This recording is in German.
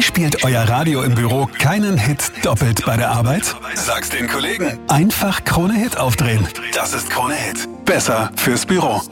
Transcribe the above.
spielt euer Radio im Büro keinen Hit doppelt bei der Arbeit? Sag's den Kollegen. Einfach Krone Hit aufdrehen. Das ist Krone Hit. Besser fürs Büro.